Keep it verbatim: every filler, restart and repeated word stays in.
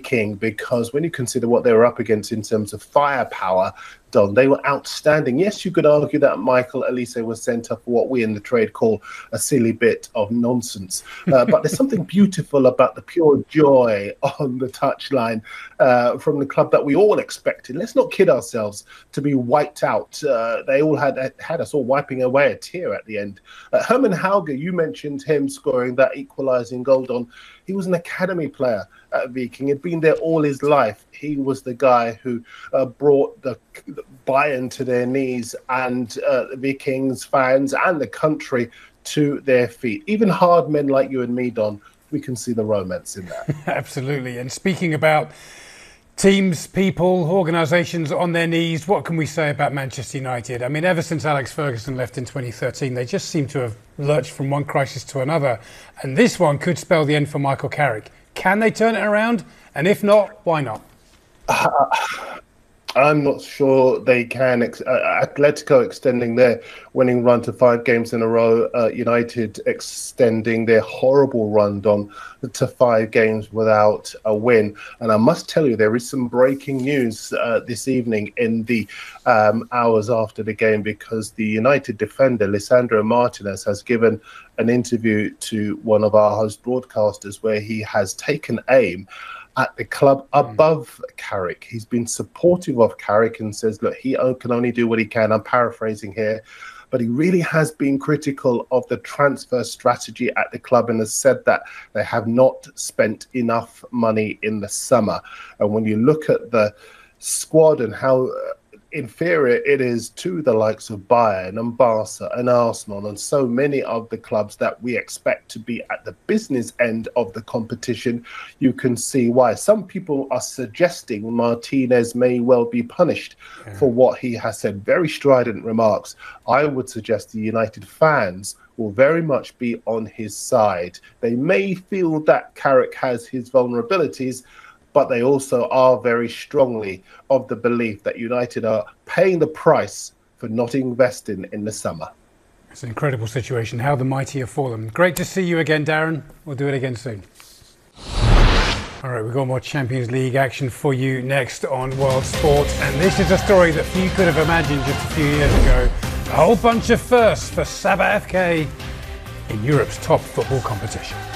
Viking, because when you consider what they were up against in terms of firepower, Don, they were outstanding. Yes, you could argue that Michael Olise was sent off for what we in the trade call a silly bit of nonsense. Uh, but there's something beautiful about the pure joy on the touchline uh, from the club that we all expected. Let's not kid ourselves to be wiped out. Uh, they all had had us all wiping away a tear at the end. Uh, Herman Hauge, you mentioned him scoring that equalising goal, Don. He was an academy player at Viking. He'd been there all his life. He was the guy who uh, brought the Bayern to their knees, and uh, the Vikings fans and the country to their feet. Even hard men like you and me, Don, we can see the romance in that. Absolutely. And speaking about teams, people, organisations on their knees, what can we say about Manchester United? I mean, ever since Alex Ferguson left in twenty thirteen, they just seem to have lurched from one crisis to another. And this one could spell the end for Michael Carrick. Can they turn it around? And if not, why not? Uh, I'm not sure they can. Uh, Atletico extending their winning run to five games in a row. Uh, United extending their horrible run, Don, to five games without a win. And I must tell you, there is some breaking news uh, this evening in the um, hours after the game, because the United defender, Lisandro Martinez, has given an interview to one of our host broadcasters where he has taken aim at the club above mm. Carrick. He's been supportive of Carrick and says, look, he can only do what he can. I'm paraphrasing here. But he really has been critical of the transfer strategy at the club and has said that they have not spent enough money in the summer. And when you look at the squad and how inferior it is to the likes of Bayern and Barca and Arsenal and so many of the clubs that we expect to be at the business end of the competition, you can see why. Some people are suggesting Martinez may well be punished yeah. for what he has said. Very strident remarks. I would suggest the United fans will very much be on his side. They may feel that Carrick has his vulnerabilities, but they also are very strongly of the belief that United are paying the price for not investing in the summer. It's an incredible situation. How the mighty have fallen. Great to see you again, Darren. We'll do it again soon. All right, we've got more Champions League action for you next on World Sport. And this is a story that few could have imagined just a few years ago. A whole bunch of firsts for Sabah F K in Europe's top football competition.